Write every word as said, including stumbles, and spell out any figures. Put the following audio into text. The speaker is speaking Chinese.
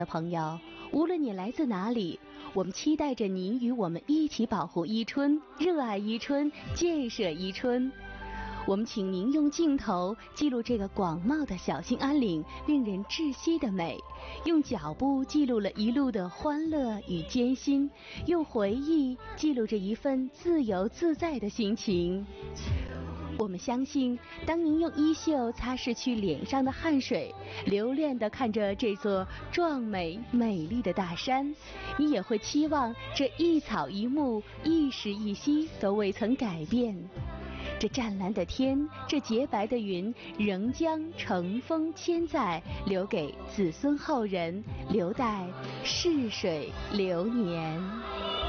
的朋友，无论你来自哪里，我们期待着您与我们一起保护伊春，热爱伊春，建设伊春。我们请您用镜头记录这个广袤的小兴安岭令人窒息的美，用脚步记录了一路的欢乐与艰辛，用回忆记录着一份自由自在的心情。我们相信，当您用衣袖擦拭去脸上的汗水，留恋地看着这座壮美美丽的大山，你也会期望这一草一木、一时一息都未曾改变。这湛蓝的天，这洁白的云，仍将乘风千载，留给子孙后人，留待逝水流年。